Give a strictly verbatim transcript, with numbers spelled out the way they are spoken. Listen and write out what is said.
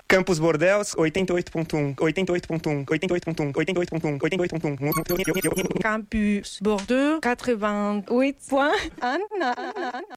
Campus Bordeaux, oitenta e oito ponto um, oitenta e oito ponto um, oitenta e oito ponto um, oitenta e oito ponto um, oitenta e oito ponto um. Campus Bordeaux, quatre-vingt-huit point un.